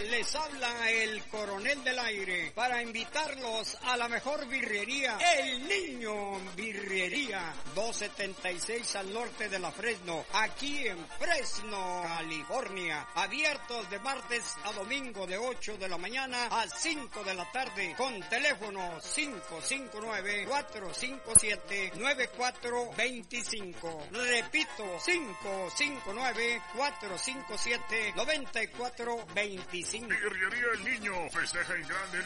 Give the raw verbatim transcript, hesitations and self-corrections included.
les habla el Coronel del Aire para invitarlos a la mejor birrería, El Niño Birrería, doscientos setenta y seis al norte de la Fresno, aquí en Fresno, California. Abiertos de martes a domingo de ocho de la mañana a cinco de la tarde, con teléfono cinco cinco nueve, cuatro cinco siete, nueve cuatro dos cinco. Repito, cinco cinco nueve, cuatro cinco siete, nueve cuatro dos cinco. Birrería El Niño festeja en grande el